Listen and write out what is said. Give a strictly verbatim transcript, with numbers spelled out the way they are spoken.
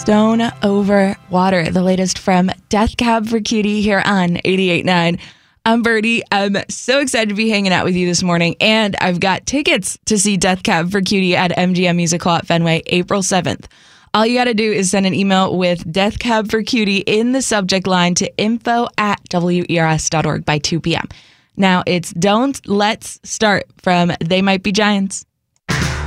Stone Over Water, the latest from Death Cab for Cutie here on eighty-eight point nine. I'm Birdie. I'm so excited to be hanging out with you this morning, and I've got tickets to see Death Cab for Cutie at M G M Music Hall at Fenway April seventh. All you got to do is send an email with Death Cab for Cutie in the subject line to info at W E R S dot org by two p.m. Now it's Don't Let's Start from They Might Be Giants.